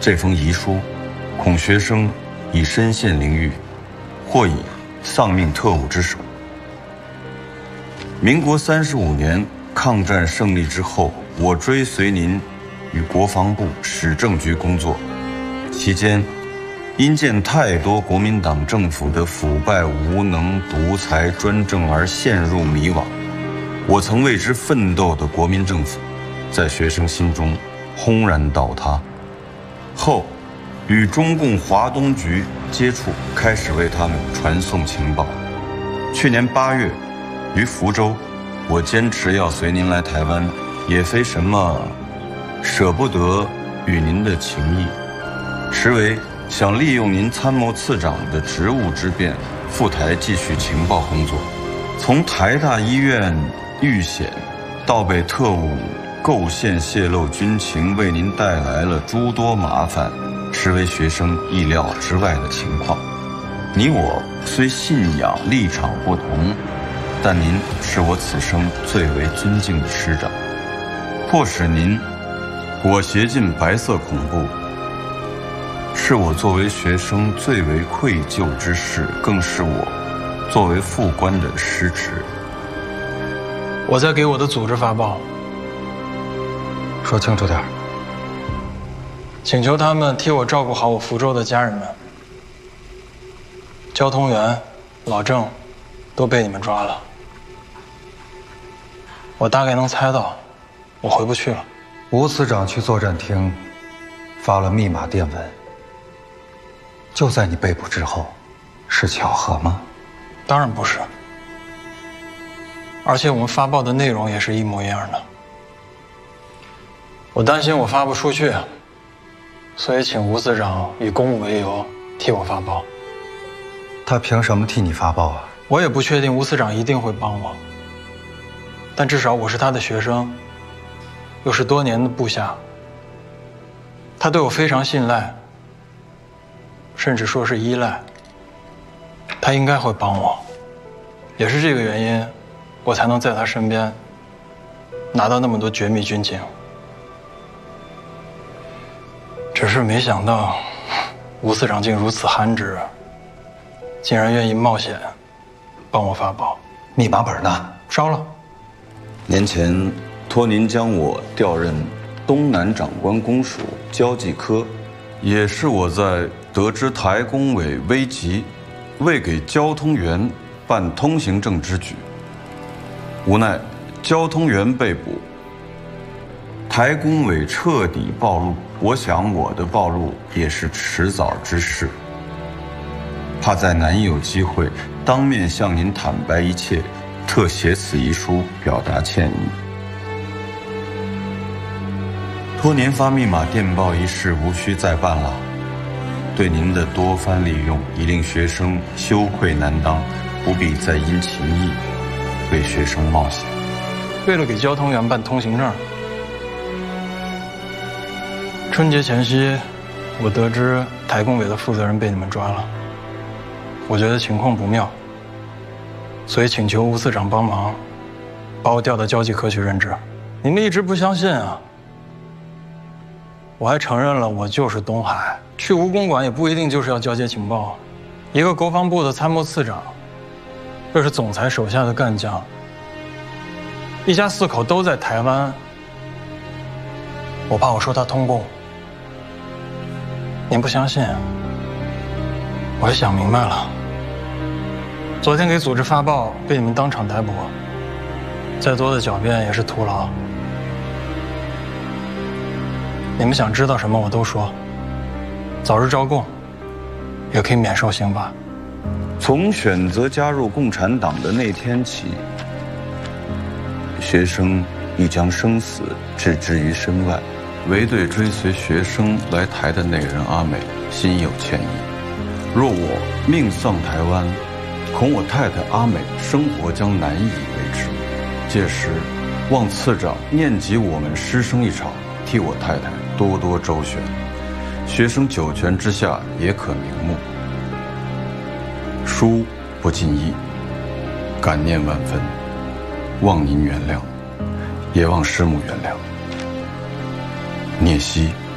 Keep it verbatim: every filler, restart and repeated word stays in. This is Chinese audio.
这封遗书，恐学生已身陷囹圄，或已丧命特务之手。民国三十五年抗战胜利之后，我追随您与国防部史政局工作，期间因见太多国民党政府的腐败无能、独裁专政而陷入迷惘，我曾为之奋斗的国民政府，在学生心中轰然倒塌。后与中共华东局接触，开始为他们传送情报。去年八月，于福州，我坚持要随您来台湾，也非什么舍不得与您的情谊，实为想利用您参谋次长的职务之便，赴台继续情报工作。从台大医院遇险，到被特务构陷泄露军情，为您带来了诸多麻烦，实为学生意料之外的情况。你我虽信仰立场不同，但您是我此生最为尊敬的师长，迫使您裹挟进白色恐怖，是我作为学生最为愧疚之事，更是我作为副官的失职。 我在给我的组织发报， 说清楚点， 请求他们替我照顾好我福州的家人们。交通员、老郑都被你们抓了，我大概能猜到，我回不去了。 吴司长去作战厅发了密码电文，就在你被捕之后，是巧合吗？ 当然不是，而且我们发报的内容也是一模一样的。我担心我发不出去，所以请吴司长以公务为由替我发报。 他凭什么替你发报啊？ 我也不确定吴司长一定会帮我，但至少我是他的学生，又是多年的部下，他对我非常信赖，甚至说是依赖，他应该会帮我。也是这个原因，我才能在他身边拿到那么多绝密军情。只是没想到吴司长竟如此憨直，竟然愿意冒险帮我发报。 密码本呢？ 烧了。 年前托您将我调任东南长官公署交际科，也是我在得知台工委危急，未给交通员办通行证之举，无奈交通员被捕，台工委彻底暴露。我想我的暴露也是迟早之事，怕再难有机会当面向您坦白一切，特写此遗书表达歉意。托您发密码电报一事无需再办了，对您的多番利用已令学生羞愧难当，不必再因情义为学生冒险。 为了给交通员办通行证，春节前夕，我得知台工委的负责人被你们抓了，我觉得情况不妙，所以请求吴司长帮忙，把我调到交际科去任职。你们一直不相信啊，我还承认了我就是东海，去吴公馆也不一定就是要交接情报。一个国防部的参谋次长，又是总裁手下的干将，一家四口都在台湾，我怕我说他通共。您不相信，我也想明白了。昨天给组织发报，被你们当场逮捕，再多的狡辩也是徒劳。你们想知道什么我都说，早日招供，也可以免受刑罚。 从选择加入共产党的那天起，学生已将生死置之于身外，唯对追随学生来台的那人阿美心有歉意。若我命丧台湾，恐我太太阿美生活将难以维持。届时，望次长念及我们师生一场，替我太太多多周旋，学生九泉之下也可瞑目。书不尽意，感念万分，望您原谅，也望师母原谅。聂希。